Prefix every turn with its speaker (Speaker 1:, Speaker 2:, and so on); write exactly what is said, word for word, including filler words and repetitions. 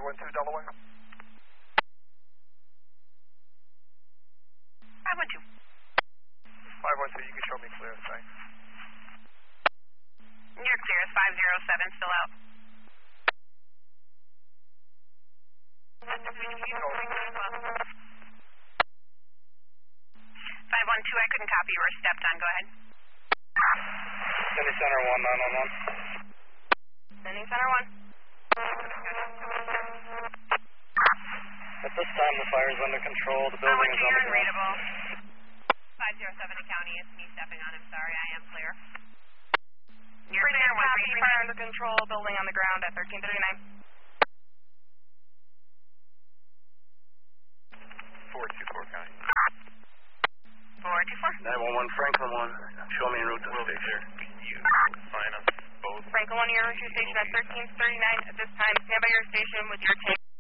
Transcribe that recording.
Speaker 1: one two Delaware.
Speaker 2: five one two.
Speaker 1: five one two, you can show me clear, thanks.
Speaker 2: You're clear, it's five zero seven, still out. five one two, I couldn't copy, you were stepped on, go ahead.
Speaker 3: Sending center one nine one one.
Speaker 2: Sending center one.
Speaker 3: At this time, the fire is under control. The building is
Speaker 2: you're
Speaker 3: under
Speaker 2: unreadable. five zero seven to county, it's me stepping on, I'm sorry, I am clear. You're clear, one three three. Fire under control, building on the ground at thirteen thirty-nine.
Speaker 1: four two four county.
Speaker 2: four two four.
Speaker 3: nine one one, Franklin one. Show me en route to the station.
Speaker 1: You sign us both.
Speaker 2: Franklin one, you're to station at thirteen thirty-nine at this time. Stand by your station with your tank.